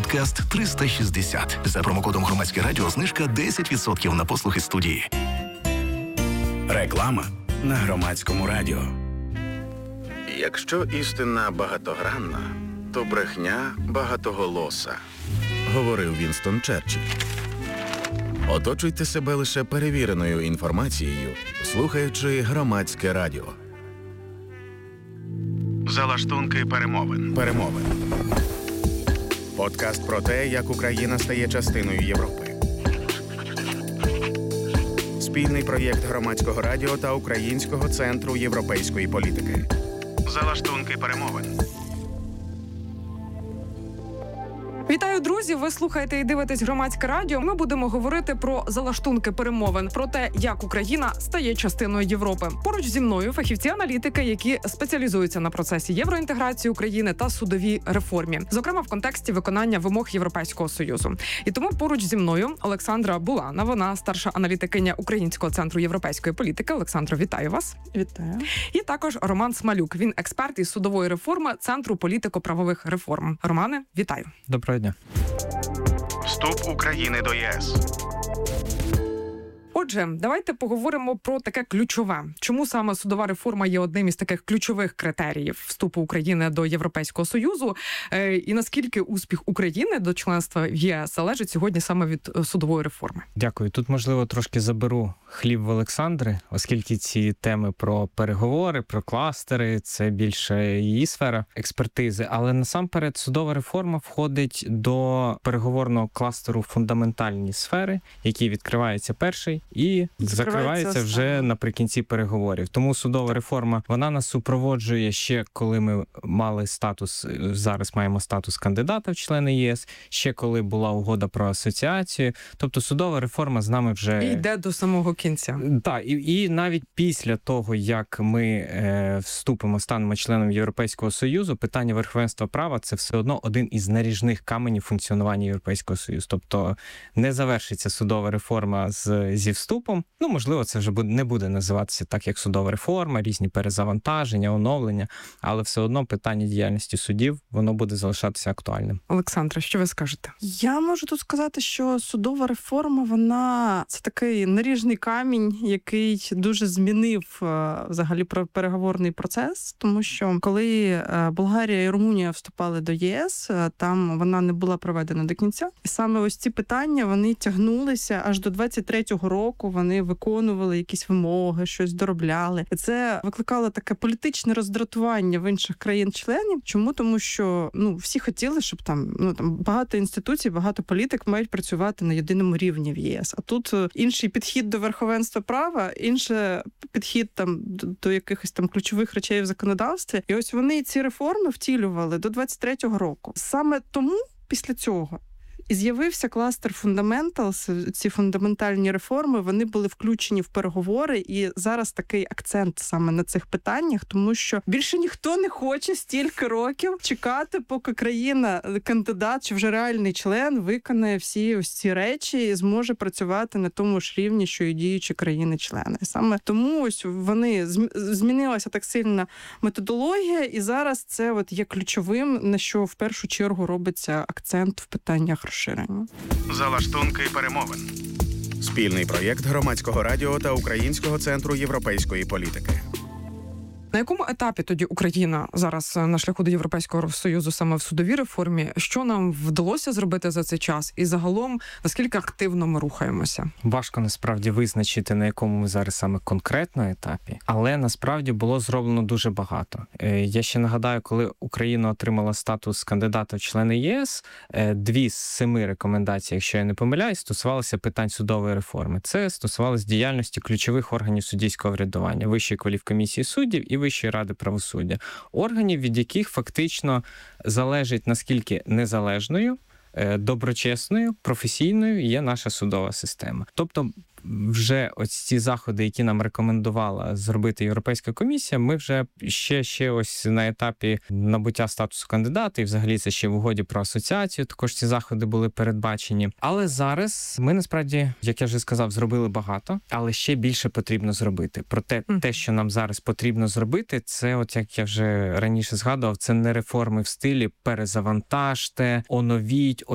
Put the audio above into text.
Подкаст 360. За промокодом «Громадське радіо» знижка 10% на послуги студії. Реклама на Громадському радіо. Якщо істина багатогранна, то брехня багатоголоса, говорив Вінстон Черчилль. Оточуйте себе лише перевіреною інформацією, слухаючи Громадське радіо. Залаштунки перемовин. Подкаст про те, як Україна стає частиною Європи. Спільний проєкт Громадського радіо та Українського центру європейської політики. Залаштунки перемовин. Вітаю, друзі! Ви слухаєте і дивитесь Громадське радіо. Ми будемо говорити про залаштунки перемовин, про те, як Україна стає частиною Європи. Поруч зі мною фахівці-аналітики, які спеціалізуються на процесі євроінтеграції України та судовій реформі, зокрема в контексті виконання вимог Європейського Союзу. І тому поруч зі мною Олександра Булана, вона старша аналітикиня Українського центру європейської політики. Олександро, вітаю вас! Вітаю. І також Роман Смалюк. Він експерт із судової реформи Центру політико-правових реформ. Романе, вітаю! Доброго дня. Вступ України до ЄС. Отже, давайте поговоримо про таке ключове. Чому саме судова реформа є одним із таких ключових критеріїв вступу України до Європейського Союзу? І наскільки успіх України до членства в ЄС залежить сьогодні саме від судової реформи? Дякую. Тут, можливо, трошки заберу хліб в Олександри, оскільки ці теми про переговори, про кластери – це більше її сфера експертизи. Але насамперед судова реформа входить до переговорного кластеру фундаментальні сфери, який відкривається перший і закривається вже наприкінці переговорів. Тому судова реформа, вона нас супроводжує ще, коли ми мали статус, зараз маємо статус кандидата в члени єС, ще коли була угода про асоціацію. Тобто судова реформа з нами вже... І йде до самого кінця. Так, і навіть після того, як ми вступимо, станемо членом Європейського Союзу, питання верховенства права – це все одно один із наріжних каменів функціонування Європейського Союзу. Тобто не завершиться судова реформа зі вступом. Ну, можливо, це вже не буде називатися так, як судова реформа, різні перезавантаження, оновлення, але все одно питання діяльності судів, воно буде залишатися актуальним. Олександра, що ви скажете? Я можу тут сказати, що судова реформа, вона це такий наріжний камінь, який дуже змінив взагалі переговорний процес, тому що коли Болгарія і Румунія вступали до ЄС, там вона не була проведена до кінця. І саме ось ці питання, вони тягнулися аж до 23-го року, вони виконували якісь вимоги, щось доробляли. І це викликало таке політичне роздратування в інших країн-членів. Чому? Тому що всі хотіли, щоб там багато інституцій, багато політик мають працювати на єдиному рівні в ЄС. А тут інший підхід до верховенства права, інший підхід там до якихось там ключових речей в законодавстві. І ось вони ці реформи втілювали до 23-го року. Саме тому після цього і з'явився кластер Fundamentals, ці фундаментальні реформи, вони були включені в переговори, і зараз такий акцент саме на цих питаннях, тому що більше ніхто не хоче стільки років чекати, поки країна-кандидат чи вже реальний член виконає всі ось ці речі і зможе працювати на тому ж рівні, що і діючі країни-члени. Саме тому ось вони змінилася так сильно методологія, і зараз це от є ключовим, на що в першу чергу робиться акцент в питаннях розширення. Залаштунки перемовин. Спільний проєкт Громадського радіо та Українського центру європейської політики. На якому етапі тоді Україна зараз на шляху до Європейського Союзу саме в судовій реформі? Що нам вдалося зробити за цей час? І загалом, наскільки активно ми рухаємося? Важко насправді визначити, на якому ми зараз саме конкретно етапі, але насправді було зроблено дуже багато. Я ще нагадаю, коли Україна отримала статус кандидата в члени ЄС, 2 з 7 рекомендацій, якщо я не помиляюсь, стосувалися питань судової реформи. Це стосувалося діяльності ключових органів суддівського врядування, Вищої кваліфкомісії суддів і Вищої ради правосуддя. Органів, від яких фактично залежить, наскільки незалежною, доброчесною, професійною є наша судова система. Тобто вже ось ці заходи, які нам рекомендувала зробити Європейська комісія, ми вже ще ось на етапі набуття статусу кандидата, і взагалі це ще в угоді про асоціацію, також ці заходи були передбачені. Але зараз ми насправді, як я вже сказав, зробили багато, але ще більше потрібно зробити. Проте те, що нам зараз потрібно зробити, це, от як я вже раніше згадував, це не реформи в стилі перезавантажте, оновіть,